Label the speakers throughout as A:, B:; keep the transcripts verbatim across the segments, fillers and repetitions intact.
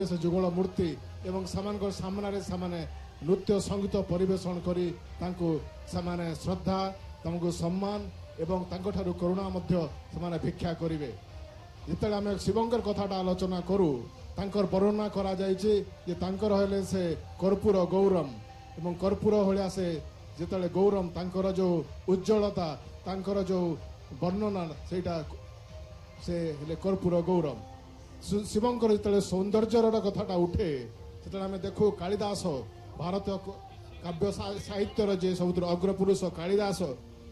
A: से जुगल मूर्ति एवं सामान सामने सामने नृत्य संगीत परिवेशन करी तांको सामने श्रद्धा तमको सम्मान एवं तांको ठारू करुणा मध्य सामने भिक्षा करिवे। जिते आम शिवंकर कथाटा आलोचना करूँ तांकर वर्णना करा जायछि जे तांकर हेले से कर्पूर गौरम एवं कर्पूर भलिया से जिते गौरम तांकर जो उज्ज्वलता तांकर जो वर्णना सेटा से हेले कर्पूर गौरम। शिवंकर जो सौंदर्यर कथाटा उठे से आम देखू कालिदास भारत काव्य साहित्यर जे सब अग्रपुरुष कालिदास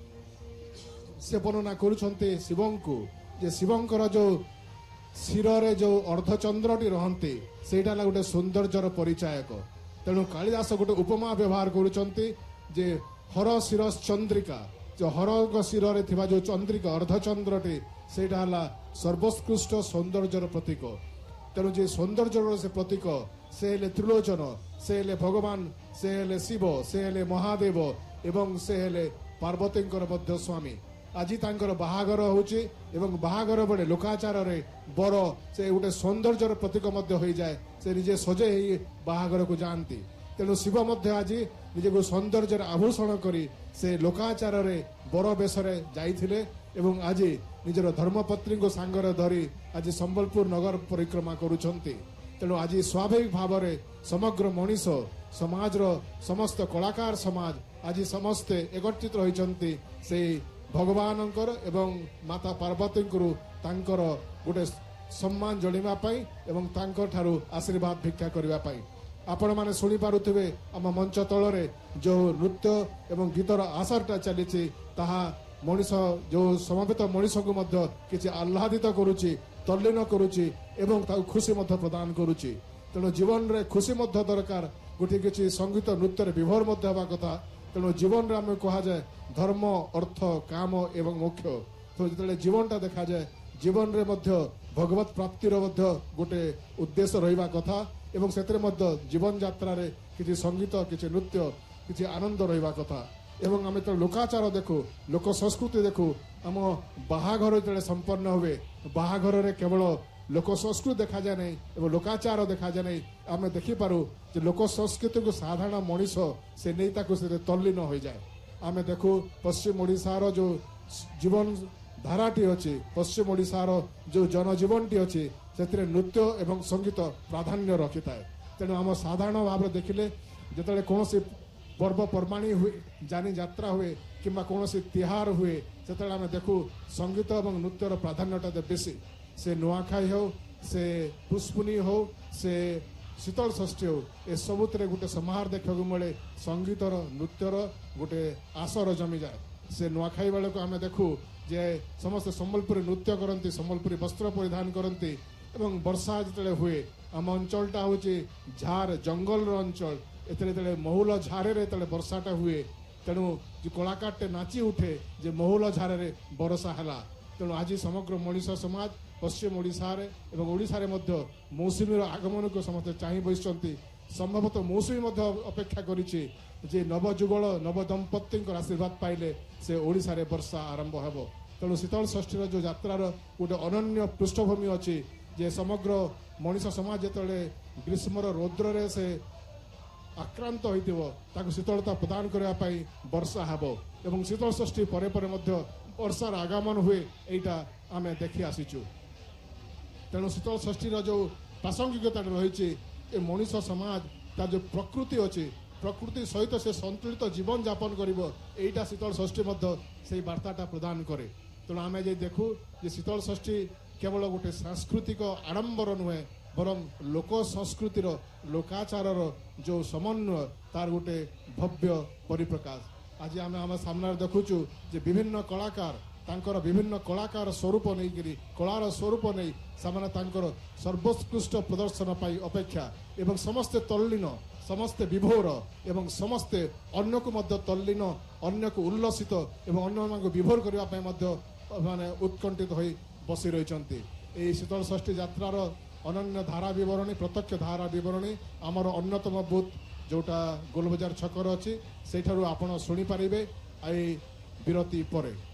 A: से वर्णना करुछन्ते शिवं को जे शिवंकर जो शिरे जो अर्धचंद्रटी रहते सेटा गोटे सौंदर्यर परिचायक। तेणु कालिदास गोटे उपमा व्यवहार करुछन्ते जे हर शिर चंद्रिका जो हर शिरे थिबा जो चंद्रिका अर्धचंद्रटी सेटा हला सर्वोत्कृष्ट सौंदर्यर प्रतीक। तेणु जे सौंदर्यर से प्रतीक से हेले त्रिलोचन से हेले भगवान से हेले शिव से हेले महादेव एवं से हेले पार्वतींकर मध्य स्वामी। आज तांकर बाहागर होची एवं बाहागर बड़े लोकाचार रे बर से गोटे सौंदर्यर प्रतीक मध्य हो जाए से निजे सजे ही बाहागर को जानती। तेणु शिव मध्य आज निजे को सौंदर्यर आभूषण करी से लोकाचार रे बर बेसरे जाइथिले एवं आज निजर धर्मपत्नी को सांगरे धरी आज संबलपुर नगर परिक्रमा करुछन्ति। तेणु आज स्वाभाविक भाव में समग्र मनीष समाज समस्त कलाकार समाज आज समस्ते एकत्रित होइछन्ति से भगवानंकर एवं माता पार्वती तांकर गोटे सम्मान जणीबा पई एवं तांकर ठारू आशीर्वाद भिक्षा करिबा पई। आपण माने सुनी पारुथिबे आम मंच तलरे जो नृत्य एवं गीतर आसरटा चलीछि ताहा मनीष जो समवेत मनीष को मध्य किछि आह्लादित करुछि तल्लीन करुछि एवं ताऊ खुशी मध्य प्रदान करुछि। तेणु जीवन रे खुशी मध्य दरकार गोटे किछि संगीत नृत्य विभोर मध्य हवा कथा। तेणु जीवन रे आम कहा जाए धर्म अर्थ काम एवं मोक्ष। तो जिते जीवनटा देखा जाए जीवन रे मध्य भगवत प्राप्तिर मध्य गोटे उद्देश्य रहिबा कथा एवं सेतरे मध्य जीवन यात्रा रे किछि संगीत किछि नृत्य किछि आनंद रहिबा कथा। एवं आम तो लोकाचार देखू लोक संस्कृति देखू आम बाहाघर जो संपन्न हुए बाहाघर रे केवल लोक संस्कृति देखा जाए नहीं एवं लोकाचार देखा जाए नहीं आम देखिपारू जे लोक संस्कृति को साधारण मनीष से नहीं ताकू से तल्लीन हो जाए। आम देखू पश्चिम ओडिशार जो जीवन धाराटी अच्छी पश्चिम ओडिशार जो जनजीवन टी अच्छी से नृत्य एवं संगीत प्राधान्य रखी थाए। तेणु आम साधारण भाव देखिले जिते कौन पर्वपर्वाणी हुए जानी यात्रा हुए किंबा कौन तिहार हुए से आम देखू संगीत और नृत्यर प्राधान्यटा बेसी से नुआखाई हो से पुष्पुनी हो से शीतल षष्ठी हो ए सबुत गोटे समाहार देखा मिले संगीतर नृत्यर गोटे आसर जमी जाए। से नुआखाई बेले को आम देखू जे समस्त संबलपुरी नृत्य करती संबलपुरी वस्त्र परिधान करती एवं वर्षा जिते हुए आम अंचलटा हूँ झार जंगल अंचल एते महुल झारे रे तले वर्षाटा हुए। तेणु जो कलाकारटे नाची उठे जे महुल झारे रे बरसा हैला। तेणु आज समग्र मनीष समाज पश्चिम ओडिशा रे एवं ओडिशा रे मध्य मौसुमीर आगमन को समस्त चाहि बसिचंती। संभवतः मौसुमी मध्य अपेक्षा करिछि जे नवजुगल नव दंपत्ति आशीर्वाद पाइले से ओडिशा रे वर्षा आरंभ हेबो। तेणु शीतल षष्ठीर जो यात्रार गोटे अनन्य पृष्ठभूमि अच्छी जे समग्र मनीष समाज जेतले ग्रीष्मर रौद्र रे से आक्रांत होइतिबो शीतलता प्रदान करने वर्षा हेबो एवं शीतल षष्ठी परे परे मध्य वर्षार आगमन हुए एटा आमे देखि आसीचु। तेणु शीतल षष्ठीर जो प्रासंगिकता रही मनीष समाज तार जो प्रकृति अच्छी प्रकृति सहित से संतुलित जीवन यापन करिबो एटा शीतल षष्ठी मध्य से वार्ताटा प्रदान करे। तेणु आमे जे देखू जे शीतल षष्ठी केवल गोटे सांस्कृतिक आडंबर नुहे बरं लोक संस्कृतिर लोकाचार जो समन्वय तार गोटे भव्य परिप्रकाश। आज आम आम सामने देखुचु जे विभिन्न कलाकार तांकर विभिन्न कलाकार स्वरूप नहीं करी कलार स्वरूप नहीं सामने तांकर सर्वोत्कृष्ट प्रदर्शन पाई अपेक्षा एवं समस्ते तल्लीन समस्ते विभोर एवं समस्ते अन्य को मध्य तल्लीन अन्य को उल्लसित एवं अन्य को विभोर करने माने उत्कंठित हो बसी रही। शीतल षष्ठी यात्रार अनन्य धारा बरणी प्रत्यक्ष धारा बरणी आमर अन्यतम बुथ जोटा गोलबजार छकर अच्छी से आपण शुणी पारे आई विरति परे।